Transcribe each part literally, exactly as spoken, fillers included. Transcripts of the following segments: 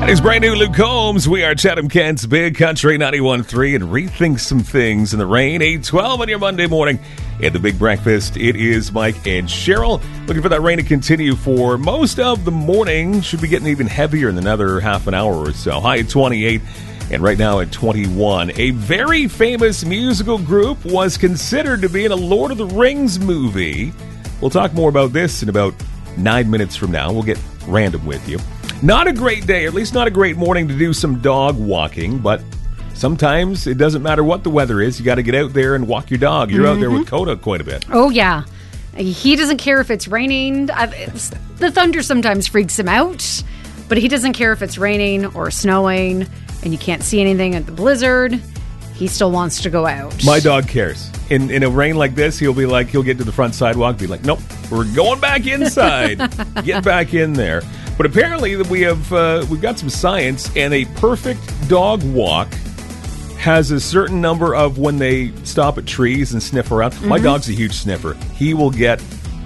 It's brand new Luke Combs. We are Chatham Kent's Big Country ninety-one point three and rethink some things in the rain. eight twelve on your Monday morning at the Big Breakfast. It is Mike and Cheryl. Looking for that rain to continue for most of the morning. Should be getting even heavier in another half an hour or so. High at twenty-eight and right now at twenty-one. A very famous musical group was considered to be in a Lord of the Rings movie. We'll talk more about this in about nine minutes from now. We'll get random with you. Not a great day, or at least not a great morning to do some dog walking, but sometimes it doesn't matter what the weather is. You got to get out there and walk your dog. You're mm-hmm. out there with Coda quite a bit. Oh, yeah. He doesn't care if it's raining. It's, the thunder sometimes freaks him out, but he doesn't care if it's raining or snowing and you can't see anything at the blizzard. He still wants to go out. My dog cares. In in a rain like this, he'll be like, he'll get to the front sidewalk, be like, nope, we're going back inside. Get back in there. But apparently we have uh, we've got some science, and a perfect dog walk has a certain number of when they stop at trees and sniff around. Mm-hmm. My dog's a huge sniffer. He will get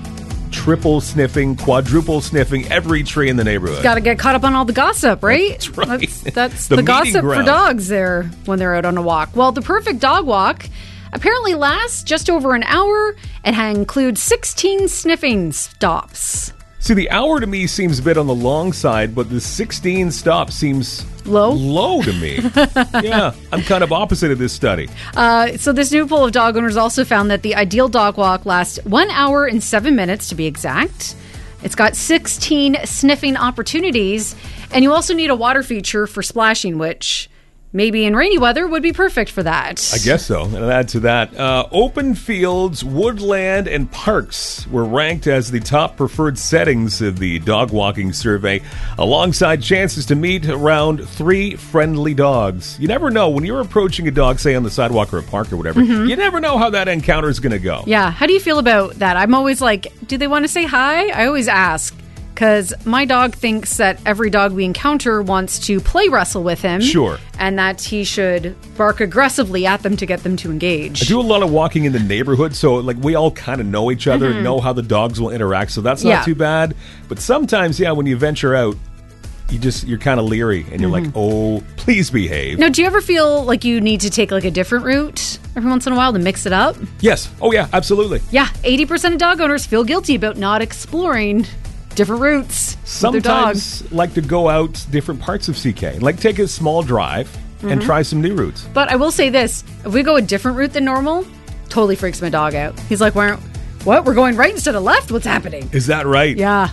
triple sniffing, quadruple sniffing every tree in the neighborhood. Got to get caught up on all the gossip, right? That's right. That's, that's the the gossip ground. for dogs there when they're out on a walk. Well, the perfect dog walk apparently lasts just over an hour and includes sixteen sniffing stops. See, the hour to me seems a bit on the long side, but the sixteen stops seems low low to me. Yeah, I'm kind of opposite of this study. Uh, so this new poll of dog owners also found that the ideal dog walk lasts one hour and seven minutes to be exact. It's got sixteen sniffing opportunities, and you also need a water feature for splashing, which maybe in rainy weather would be perfect for that. I guess so. And add to that, uh, open fields, woodland, and parks were ranked as the top preferred settings of the dog walking survey, alongside chances to meet around three friendly dogs. You never know. When you're approaching a dog, say on the sidewalk or a park or whatever, mm-hmm. you never know how that encounter is going to go. Yeah. How do you feel about that? I'm always like, do they want to say hi? I always ask. Because my dog thinks that every dog we encounter wants to play wrestle with him. Sure. And that he should bark aggressively at them to get them to engage. I do a lot of walking in the neighborhood, so like we all kind of know each other, mm-hmm. know how the dogs will interact, so that's not yeah. too bad. But sometimes, yeah, when you venture out, you just you're kind of leery, and you're mm-hmm. like, oh, please behave. Now, do you ever feel like you need to take like a different route every once in a while to mix it up? Yes. Oh, yeah, absolutely. Yeah, eighty percent of dog owners feel guilty about not exploring different routes. Sometimes like to go out different parts of C K. Like take a small drive mm-hmm. and try some new routes. But I will say this, if we go a different route than normal, totally freaks my dog out. He's like, We're, what? We're going right instead of left? What's happening? Is that right? Yeah.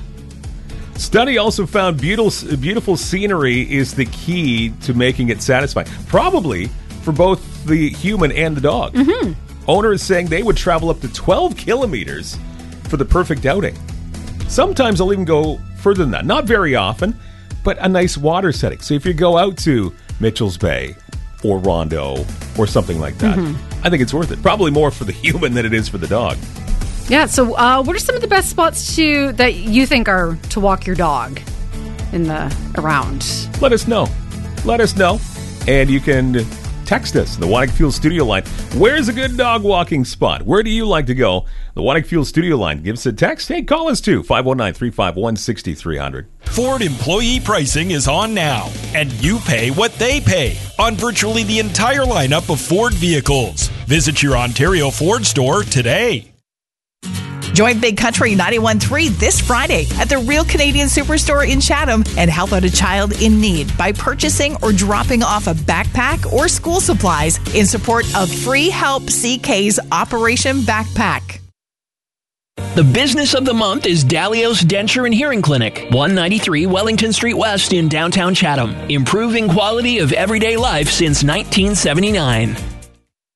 Study also found beautiful, beautiful scenery is the key to making it satisfying. Probably for both the human and the dog. Mm-hmm. Owner is saying they would travel up to twelve kilometers for the perfect outing. Sometimes I'll even go further than that. Not very often, but a nice water setting. So if you go out to Mitchell's Bay or Rondo or something like that, mm-hmm. I think it's worth it. Probably more for the human than it is for the dog. Yeah, so uh, what are some of the best spots to that you think are to walk your dog in the around? Let us know. Let us know. And you can text us, the Wanik Fuel Studio line. Where's a good dog walking spot? Where do you like to go? The Wanik Fuel Studio line. Give us a text. Hey, call us too. five one nine, three five one, six three zero zero. Ford employee pricing is on now, and you pay what they pay on virtually the entire lineup of Ford vehicles. Visit your Ontario Ford store today. Join Big Country ninety-one point three this Friday at the Real Canadian Superstore in Chatham and help out a child in need by purchasing or dropping off a backpack or school supplies in support of Free Help C K's Operation Backpack. The business of the month is Dalios Denture and Hearing Clinic, one ninety-three Wellington Street West in downtown Chatham, improving quality of everyday life since nineteen seventy-nine.